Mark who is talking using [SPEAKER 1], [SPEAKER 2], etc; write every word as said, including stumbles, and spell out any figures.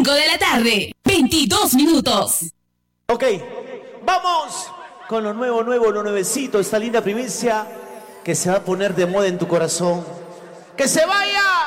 [SPEAKER 1] cinco de la tarde, veintidós minutos.
[SPEAKER 2] Ok, vamos con lo nuevo, nuevo, lo nuevecito, esta linda primicia que se va a poner de moda en tu corazón. ¡Que se vaya!